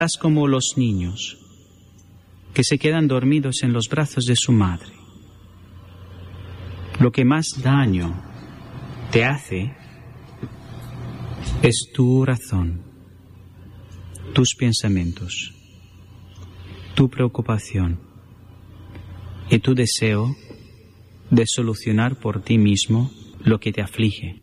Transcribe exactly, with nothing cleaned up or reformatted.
Estás como los niños que se quedan dormidos en los brazos de su madre. Lo que más daño te hace es tu razón, tus pensamientos, tu preocupación y tu deseo de solucionar por ti mismo lo que te aflige.